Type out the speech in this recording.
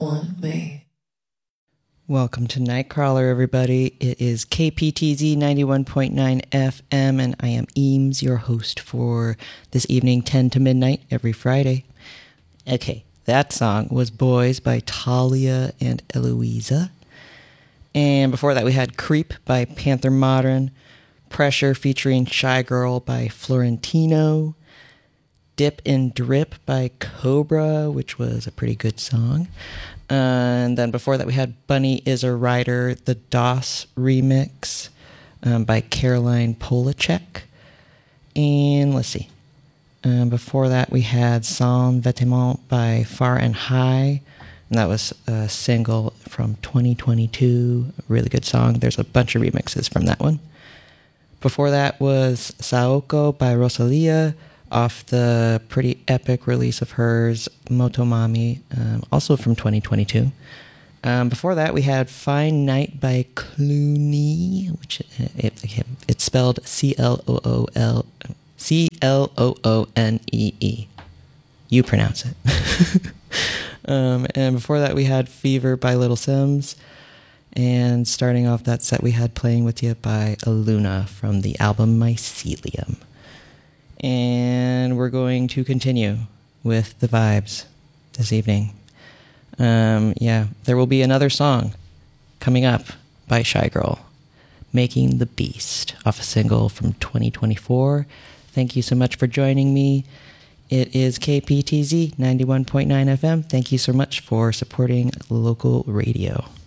want me. Welcome to Nightcrawler, everybody. It is KPTZ 91.9 FM, and I am Eames, your host for this evening, 10 to midnight, every Friday. Okay, that song was Boys by Talia and Eloisa. And before that, we had Creep by Panther Modern, Pressure featuring Shy Girl by Florentino, Dip and Drip by Cobra, which was a pretty good song. And then before that, we had Bunny is a Rider, the DOS remix by Caroline Polachek. And let's see. Before that, we had Sans Vêtements by Far and High. And that was a single from 2022. A really good song. There's a bunch of remixes from that one. Before that was Saoko by Rosalia, off the pretty epic release of hers, Motomami, also from 2022. Before that, we had Fine Night by Clooney, which it's spelled Cloonee. You pronounce it. And before that, we had Fever by Little Sims. And starting off that set, we had Playing With You by Aluna from the album Mycelium. And we're going to continue with the vibes this evening. There will be another song coming up by Shy Girl, Making the Beast, off a single from 2024. Thank you so much for joining me. It is KPTZ 91.9 FM. Thank you so much for supporting local radio.